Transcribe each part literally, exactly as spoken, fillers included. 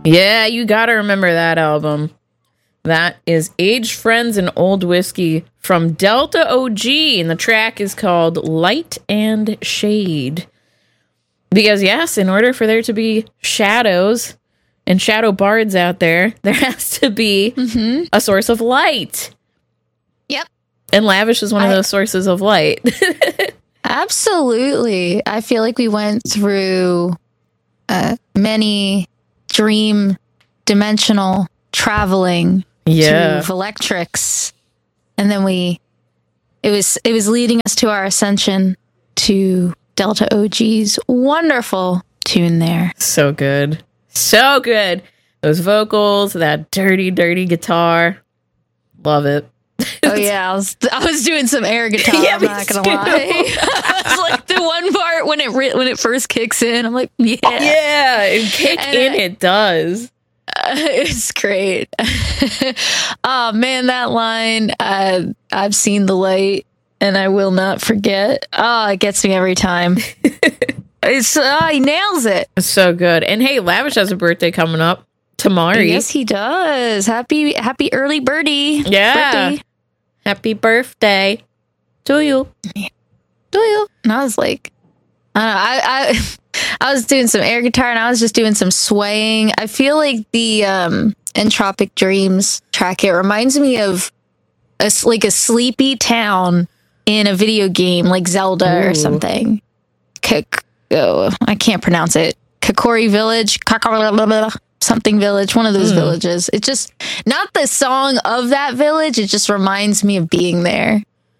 Yeah, you gotta remember that album. That is Aged Friends and Old Whiskey from Delta O G, and the track is called Light and Shade. Because, yes, in order for there to be shadows and shadow bards out there, there has to be mm-hmm. a source of light. Yep. And Lavish is one I, of those sources of light. Absolutely. I feel like we went through uh, many dream dimensional traveling yeah. to Electrics, and then we it was it was leading us to our ascension to Delta O G's wonderful tune there. So good. So good. Those vocals, that dirty, dirty guitar. Love it. Oh yeah, I was I was doing some air guitar. Yeah, I'm not gonna too. lie. I was like the one part when it when it first kicks in. I'm like, yeah, yeah, it kick and in. I, it does. Uh, it's great. Oh man, that line. Uh, I've seen the light, and I will not forget. Oh, it gets me every time. It's uh, he nails it. It's so good. And hey, Lavish has a birthday coming up tomorrow. Yes, he does. Happy happy early birdie. Yeah. Birthday. Happy birthday to you. To you. And I was like, I don't know, I, I I was doing some air guitar and I was just doing some swaying. I feel like the um Entropic Dreams track, it reminds me of a, like a sleepy town in a video game like Zelda Ooh. or something. Kik- oh, I can't pronounce it. Kokori Village, something village, one of those mm. villages. It just, not the song of that village, it just reminds me of being there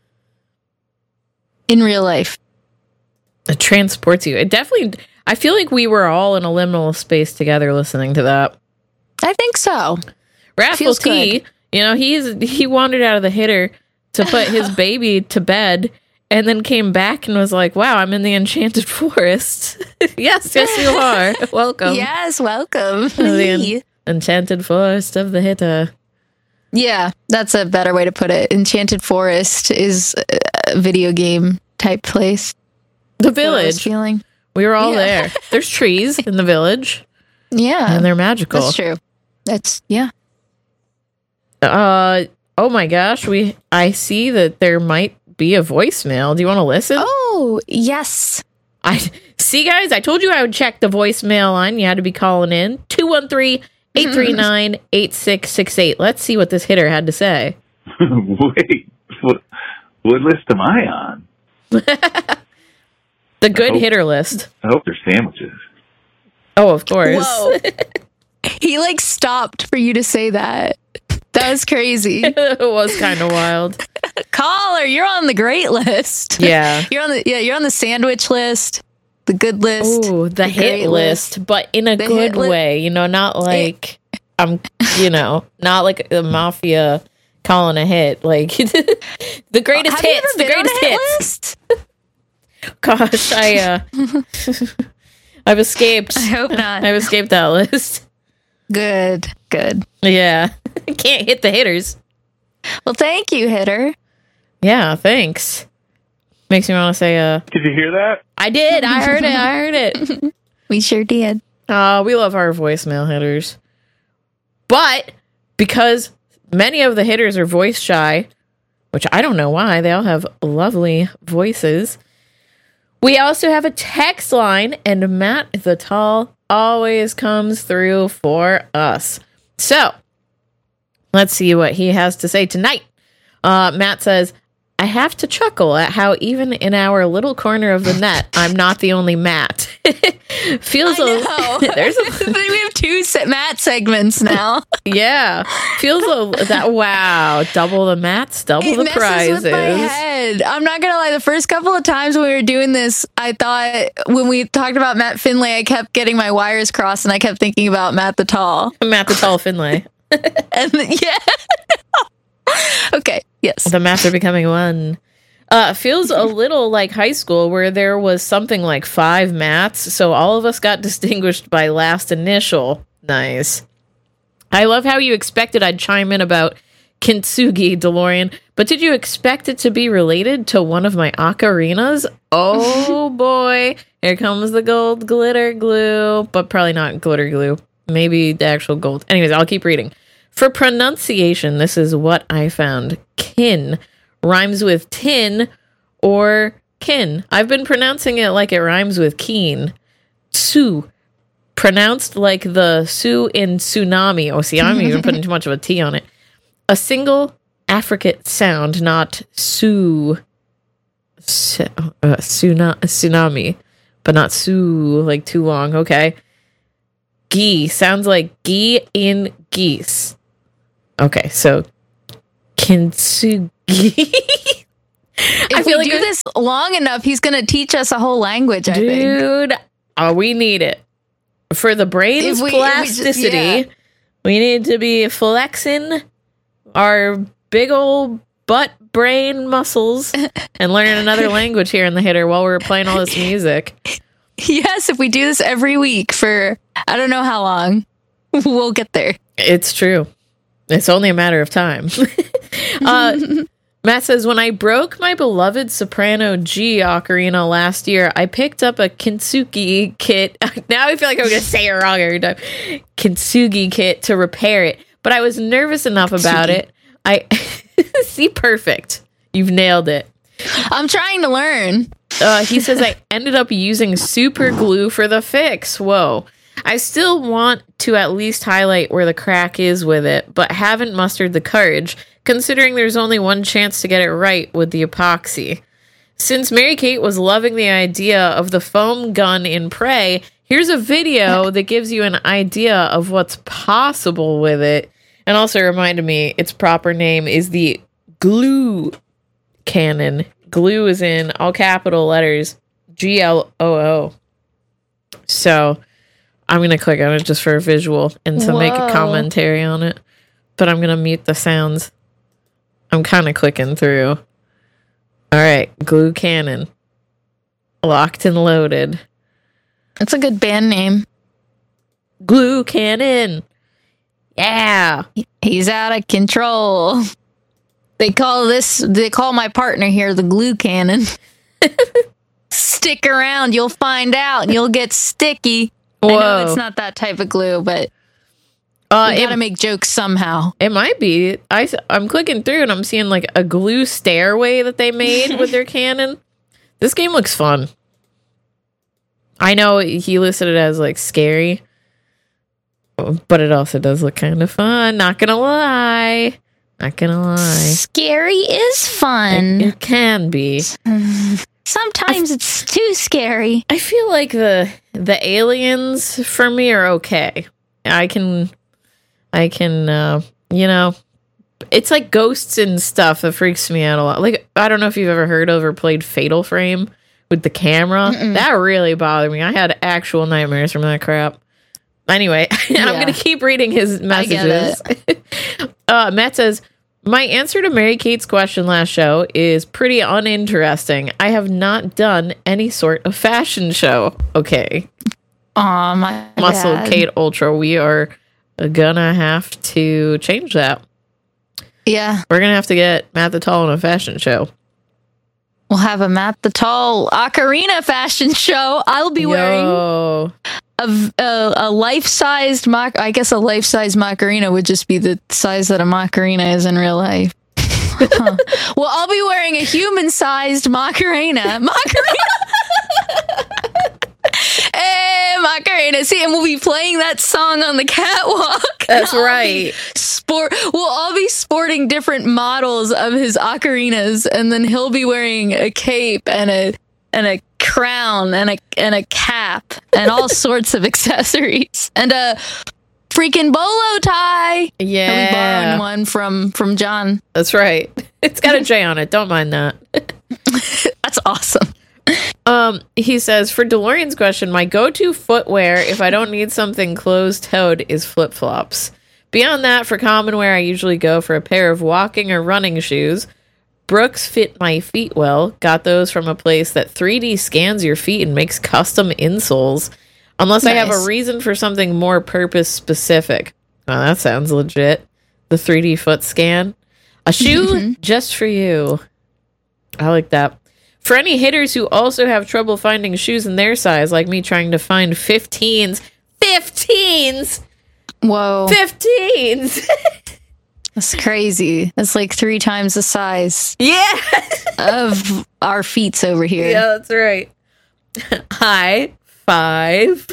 in real life. It transports you. It definitely, I feel like we were all in a liminal space together listening to that. I think so. Raffles T, good. you know, he's he wandered out of the hitter to put his baby to bed and then came back and was like, wow, I'm in the Enchanted Forest. yes, yes, you are. Welcome. Yes, welcome. The en- Enchanted Forest of the Hitter. Yeah, that's a better way to put it. Enchanted Forest is a video game type place. The village. Feeling. We were all yeah. there. There's trees in the village. Yeah. And they're magical. That's true. That's, yeah. Uh, oh my gosh. We, I see that there might be a voicemail. Do you want to listen? Oh, yes. I see, guys. I told you I would check the voicemail line. You had to be calling in. two one three, eight three nine, eight six six eight. Let's see what this hitter had to say. Wait. What, what list am I on? The good hope, hitter list. I hope they're sandwiches. Oh, of course. Whoa. He like stopped for you to say that. That was crazy. It was kind of wild. Caller, you're on the great list. Yeah. You're on the yeah, you're on the sandwich list, the good list. Ooh, the, the hit list, list, but in a the good way, you know, not like I'm, you know, not like the mafia calling a hit, like the greatest Have hits, the greatest hit hits. Gosh, I uh I've escaped. I hope not. I've escaped that list. Good, good. Yeah. Can't hit the hitters. Well, thank you, hitter. Yeah, thanks. Makes me want to say, uh... Did you hear that? I did. I heard it. I heard it. We sure did. Uh, we love our voicemail hitters. But because many of the hitters are voice shy, which I don't know why, they all have lovely voices, we also have a text line, and Matt the Tall always comes through for us. So, let's see what he has to say tonight. Uh, Matt says, I have to chuckle at how even in our little corner of the net, I'm not the only Matt. Feels I a know. there's a we have two se- Matt segments now. Yeah, feels a that wow, double the Matts, double it the messes prizes. With my head. I'm not gonna lie. The first couple of times when we were doing this, I thought when we talked about Matt Finlay, I kept getting my wires crossed, and I kept thinking about Matt the Tall. Matt the Tall Finlay. And yeah. Okay. Yes. The Matts are becoming one. Uh, feels a little like high school where there was something like five Matts, so all of us got distinguished by last initial. Nice. I love how you expected I'd chime in about Kintsugi, DeLorean, but did you expect it to be related to one of my ocarinas? Oh boy, here comes the gold glitter glue, but probably not glitter glue. maybe the actual gold. Anyways, I'll keep reading. For pronunciation, this is what I found. Kin rhymes with tin or kin. I've been pronouncing it like it rhymes with keen. Tsu, pronounced like the Sioux in tsunami. Oh, see, I'm even putting too much of a T on it. A single affricate sound, not Sioux. Su- uh, tsuna- tsunami, but not Sioux, like too long. Okay. Gee sounds like gee in geese. Okay, so kintsugi. If we like do this long enough, he's going to teach us a whole language, I dude, think. Oh, we need it. For the brain's we, plasticity, we, just, yeah. we need to be flexing our big old butt brain muscles and learn another language here in the hitter while we're playing all this music. Yes, if we do this every week for I don't know how long, we'll get there. It's true. It's only a matter of time. uh, Matt says, when I broke my beloved soprano G ocarina last year, I picked up a kintsugi kit. Now I feel like I'm going to say it wrong every time. Kintsugi kit to repair it. But I was nervous enough about it. I see, perfect. You've nailed it. I'm trying to learn. Uh, he says, I ended up using super glue for the fix. Whoa. I still want to at least highlight where the crack is with it, but haven't mustered the courage, considering there's only one chance to get it right with the epoxy. Since Mary Kate was loving the idea of the foam gun in Prey, here's a video that gives you an idea of what's possible with it, and also reminded me its proper name is the glue cannon. Glue is in all capital letters, G L O O. So I'm going to click on it just for a visual and to Whoa. make a commentary on it. But I'm going to mute the sounds. I'm kind of clicking through. All right. Glue Cannon. Locked and loaded. That's a good band name. Glue Cannon. Yeah. He's out of control. They call this, they call my partner here the Glue Cannon. Stick around. You'll find out and you'll get sticky. Whoa. I know it's not that type of glue, but uh, we gotta it, make jokes somehow. It might be. I, I'm clicking through and I'm seeing like a glue stairway that they made with their cannon. This game looks fun. I know he listed it as like scary, but it also does look kind of fun. Not gonna lie. Not gonna lie. Scary is fun. It, it can be. Sometimes f- it's too scary. I feel like the the aliens for me are okay. I can, I can, uh, you know, it's like ghosts and stuff that freaks me out a lot. Like, I don't know if you've ever heard of or played Fatal Frame with the camera. Mm-mm. That really bothered me. I had actual nightmares from that crap. Anyway, yeah. I'm going to keep reading his messages. uh, Matt says, my answer to Mary Kate's question last show is pretty uninteresting. I have not done any sort of fashion show. Okay. Aw, my Muscle bad. Kate Ultra. We are gonna have to change that. Yeah. We're gonna have to get Matt the Tall in a fashion show. We'll have a Matt the Tall ocarina fashion show. I'll be Yo. wearing a, a, a life-sized mock. I guess a life-sized Macarena would just be the size that a Macarena is in real life. Huh. Well, I'll be wearing a human-sized Macarena. Macarena. Hey, Macarena. See, and we'll be playing that song on the catwalk. That's right. Sport. We'll all be sporting different models of his ocarinas, and then he'll be wearing a cape and a and a crown and a and a cap and all sorts of accessories and a freaking bolo tie. Yeah, and we borrowed one from from John. That's right. It's got a J on it. Don't mind that. That's awesome. Um, he says, for DeLorean's question, my go-to footwear if I don't need something closed-toed is flip-flops. Beyond that, for common wear, I usually go for a pair of walking or running shoes. Brooks fit my feet well. Got those from a place that three D scans your feet and makes custom insoles. Unless nice. I have a reason for something more purpose-specific. Oh, that sounds legit. The three D foot scan. A shoe just for you. I like that. For any hitters who also have trouble finding shoes in their size, like me trying to find fifteens, fifteens Whoa. fifteens. That's crazy. That's like three times the size Yeah. of our feets over here. Yeah, that's right. High five.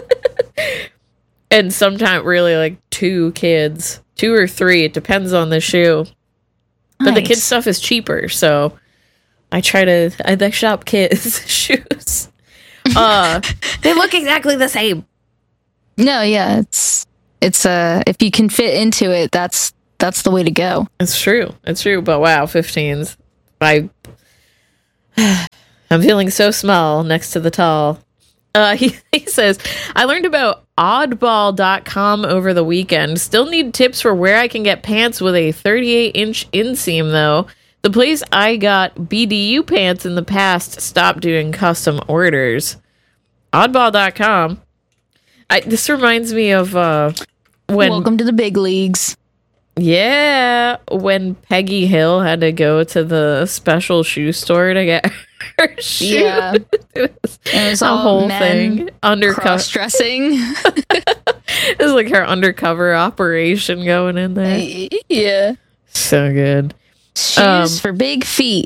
And sometimes really like two kids. Two or three. It depends on the shoe. But the Nice. kids' stuff is cheaper, so I try to I they shop kids' shoes. Uh they look exactly the same. No, yeah, it's it's uh if you can fit into it, that's that's the way to go. It's true. It's true. But wow, fifteens. I I'm feeling so small next to the tall. Uh, he, he says, I learned about oddball dot com over the weekend. Still need tips for where I can get pants with a thirty-eight inch inseam, though. The place I got B D U pants in the past stopped doing custom orders. oddball dot com. I, this reminds me of uh, when... Welcome to the big leagues. Yeah, when Peggy Hill had to go to the special shoe store to get her shoe. Yeah. It was And it was a all whole men thing. Undercover. cross-dressing. It was like her undercover operation going in there. Yeah. So good. Shoes Um, for big feet.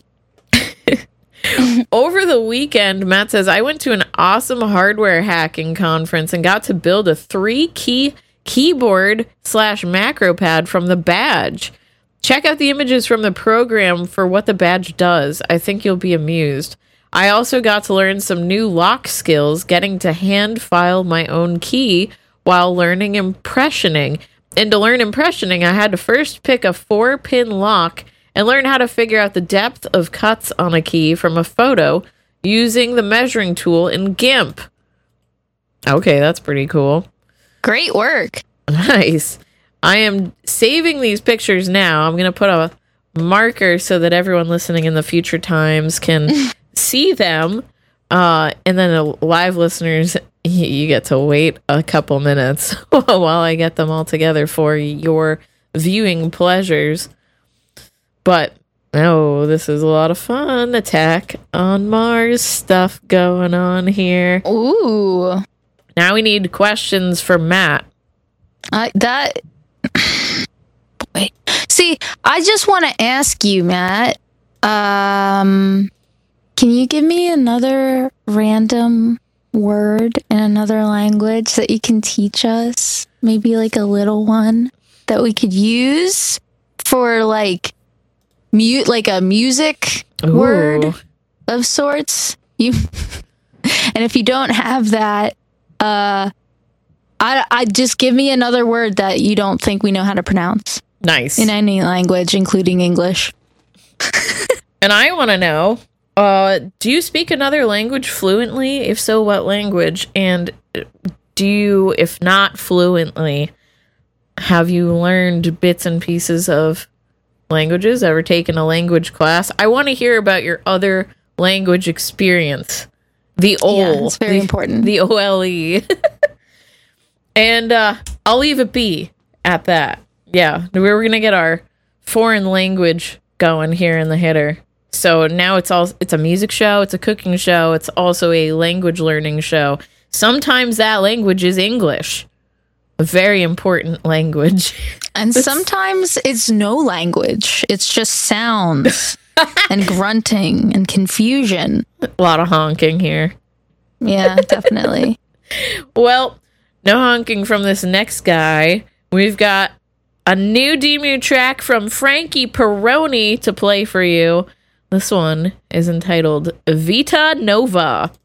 Over the weekend, Matt says, I went to an awesome hardware hacking conference and got to build a three-key keyboard slash macro pad from the badge. Check out the images from the program for what the badge does. I think you'll be amused. I also got to learn some new lock skills, getting to hand file my own key while learning impressioning. And to learn impressioning, I had to first pick a four-pin lock and learn how to figure out the depth of cuts on a key from a photo using the measuring tool in GIMP. Okay, that's pretty cool. Great work. Nice. I am saving these pictures now. I'm going to put a marker so that everyone listening in the future times can see them. Uh, and then the live listeners, you, you get to wait a couple minutes while I get them all together for your viewing pleasures. But, oh, this is a lot of fun. Attack on Mars stuff going on here. Ooh. Now we need questions for Matt. I that Wait. See, I just want to ask you, Matt. Um can you give me another random word in another language that you can teach us? Maybe like a little one that we could use for like mute like a music Ooh. word of sorts. You And if you don't have that, uh I, I just give me another word that you don't think we know how to pronounce Nice. in any language, including English. And I want to know, uh, do you speak another language fluently? If so, what language? And do you, if not fluently, have you learned bits and pieces of languages? Ever taken a language class? I want to hear about your other language experience. The O L E. Yeah, it's very the, important. The O L E. And uh, I'll leave it be at that. Yeah, we're going to get our foreign language going here in the hitter. So now it's all it's a music show, it's a cooking show, it's also a language learning show. Sometimes that language is English. A very important language. And sometimes it's no language. It's just sounds and grunting and confusion. A lot of honking here. Yeah, definitely. Well, no honking from this next guy. We've got a new Demu track from Frankie Peroni to play for you. This one is entitled Vita Nova.